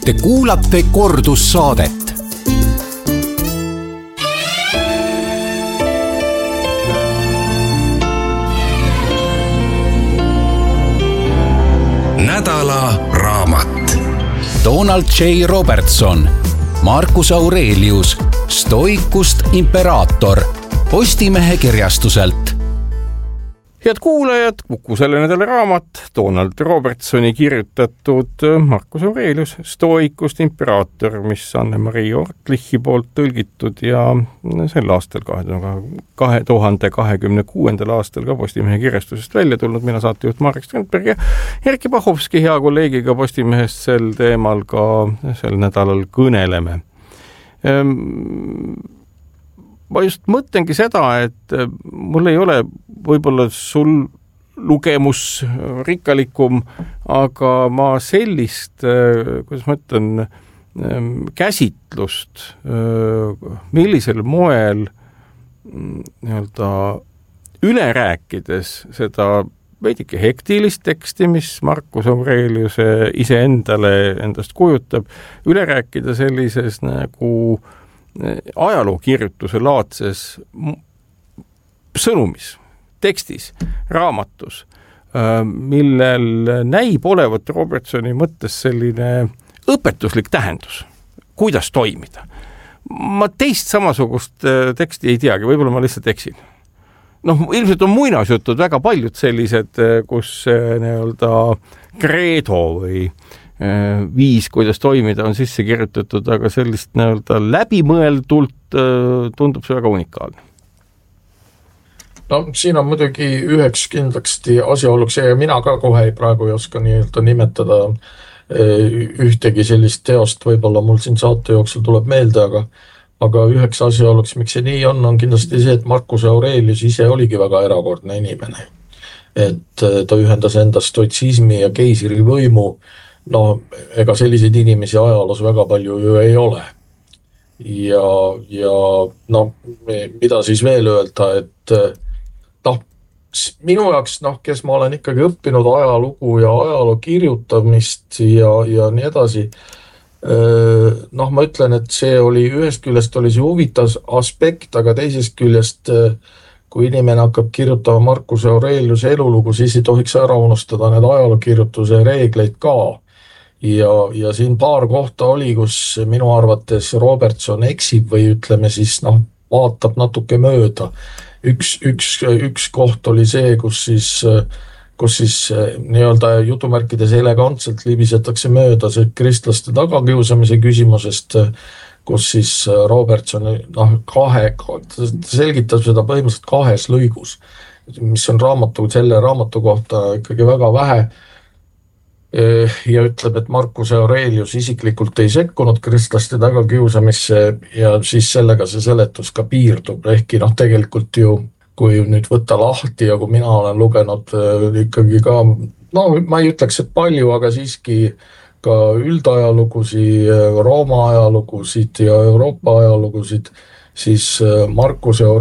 Te kuulate kordussaadet. Nädala raamat. Donald J. Robertson, Marcus Aurelius, Stoikust imperaator, Postimehe kirjastuselt. Head kuulajad, Kuku selle nädala raamat, Donald Robertsoni kirjutatud Marcus Aurelius, Stoikust imperaator, mis Anne-Marie Ortlichi poolt tõlgitud ja sel aastal 2026. aastal ka Postimehe kirjastusest välja tulnud. Mina saatejuht Marek Strandberg ja Erkki Pahovski hea kolleegiga Postimehest sel teemal ka sel nädalal kõneleme. Ma just mõtlengi seda, et mul ei ole võib-olla sul lugemus rikkalikum, aga ma sellist, kuidas ma ütlen, käsitlust, millisel moel üle rääkides seda veidike hektilist teksti, mis Marcus Aurelius endast kujutab, üle rääkida sellises nagu ajalookirjutuse laadses sõnumis, tekstis, raamatus, millel näib olevat Robertsoni mõttes selline õpetuslik tähendus, kuidas toimida. Ma teist samasugust teksti ei teagi, võib-olla ma lihtsalt eksin. Ilmselt on muinasjutud väga paljud sellised, kus kreedo või viis, kuidas toimida, on sisse kirjutatud, aga sellist läbimõeldult tundub see väga unikaalne. Siin on muidugi üheks kindlasti asjaoluks ja mina ka kohe praegu ei oska nimetada ühtegi sellist teost, võib-olla mul siin saate jooksul tuleb meelde, aga üheks asjaoluks, miks see nii on kindlasti see, et Marcus Aurelius ise oligi väga erakordne inimene. Et ta ühendas enda stoitsismi ja keisri võimu. Ega selliseid inimesi ajaloos väga palju ju ei ole. Ja mida siis veel öelda, et minu jaoks, kes ma olen ikkagi õppinud ajalugu ja ajaloo kirjutamist ja nii edasi, ma ütlen, et see oli ühest küljest oli see huvitav aspekt, aga teisest küljest, kui inimene hakkab kirjutama Marcus Aurelius elulugu, siis ei tohiks ära unustada need ajalookirjutuse reegleid ka. Ja siin paar kohta oli, kus minu arvates Robertson eksib või ütleme siis, vaatab natuke mööda. Üks koht oli see, kus siis nii-öelda jutumärkides elegantselt libisetakse mööda see kristlaste tagakiusamise küsimusest, kus siis Robertson selgitab seda põhimõtteliselt kahes lõigus, mis on selle raamatu kohta ikkagi väga vähe. Ja ütleb, et Marcus Aurelius isiklikult ei sekkunud kristlaste tagakiusamisse ja siis sellega see seletus ka piirdub. Ehkki tegelikult ju, kui nüüd võtta lahti ja kui mina olen lugenud ikkagi ka, ma ei ütleks, et palju, aga siiski ka üldajalugusi, Rooma ajalugusid ja Euroopa ajalugusid, siis Marcus Aurelius